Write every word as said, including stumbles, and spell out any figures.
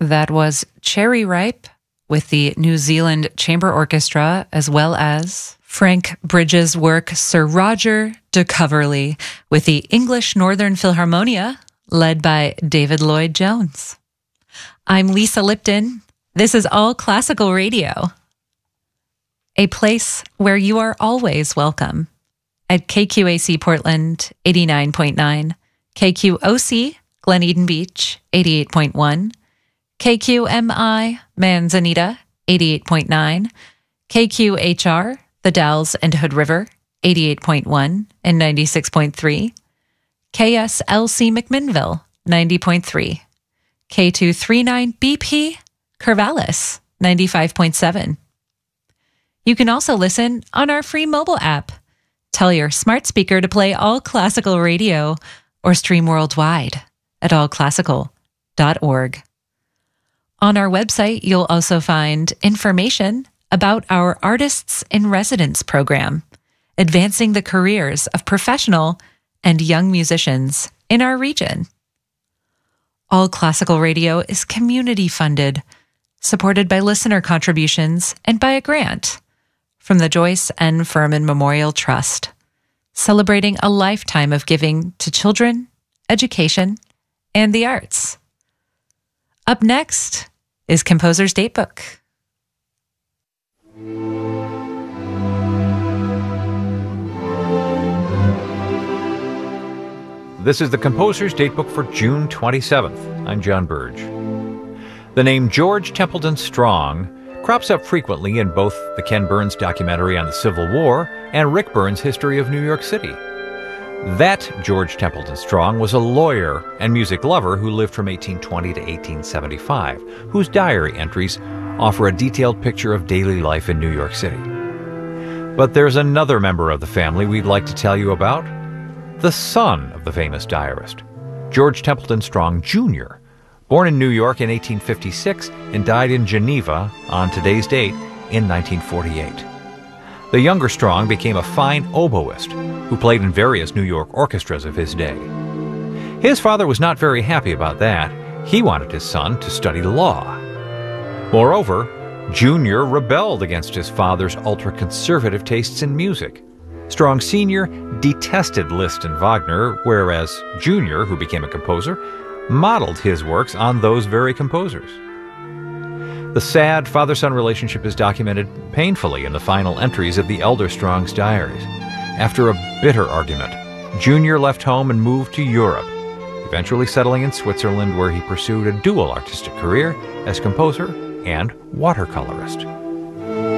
That was Cherry Ripe with the New Zealand Chamber Orchestra, as well as Frank Bridges' work Sir Roger de Coverley with the English Northern Philharmonia, led by David Lloyd-Jones. I'm Lisa Lipton. This is All Classical Radio, a place where you are always welcome at K Q A C Portland eighty-nine point nine, K Q O C Glen Eden Beach eighty-eight point one, K Q M I Manzanita eighty-eight point nine, K Q H R The Dalles and Hood River eighty-eight point one and ninety-six point three, K S L C McMinnville ninety point three, K two thirty-nine B P Corvallis ninety-five point seven. You can also listen on our free mobile app. Tell your smart speaker to play All Classical Radio or stream worldwide at all classical dot org. On our website, you'll also find information about our Artists in Residence program, advancing the careers of professional and young musicians in our region. All Classical Radio is community funded, supported by listener contributions and by a grant from the Joyce N. Furman Memorial Trust, celebrating a lifetime of giving to children, education, and the arts. Up next is Composer's Datebook. This is the Composer's Datebook for June twenty-seventh. I'm John Burge. The name George Templeton Strong crops up frequently in both the Ken Burns documentary on the Civil War and Rick Burns' history of New York City. That George Templeton Strong was a lawyer and music lover who lived from eighteen twenty to eighteen seventy-five, whose diary entries offer a detailed picture of daily life in New York City. But there's another member of the family we'd like to tell you about, the son of the famous diarist, George Templeton Strong, Junior, born in New York in eighteen fifty-six and died in Geneva on today's date in nineteen forty-eight. The younger Strong became a fine oboist who played in various New York orchestras of his day. His father was not very happy about that. He wanted his son to study law. Moreover, Junior rebelled against his father's ultra-conservative tastes in music. Strong Senior detested Liszt and Wagner, whereas Junior, who became a composer, modeled his works on those very composers. The sad father-son relationship is documented painfully in the final entries of the elder Strong's diaries. After a bitter argument, Junior left home and moved to Europe, eventually settling in Switzerland, where he pursued a dual artistic career as composer and watercolorist.